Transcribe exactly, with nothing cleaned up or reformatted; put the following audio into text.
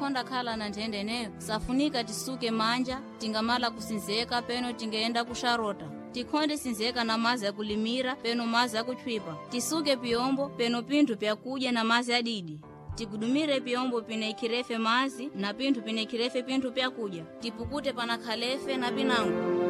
tikhonda khala na nthende neyo safunika tisuke manja tingamala kusinzeka peno tingeenda kusharota tikhonde sinzeka na mazi ya kulimira peno mazi ya kuchwipa tisuke piyombo peno pinthu pyakudya na mazi adidi tikudumire piyombo pine ikirefe mazi na pinthu pine ikirefe pinthu pyakudya tipukute pana khalefe na pinango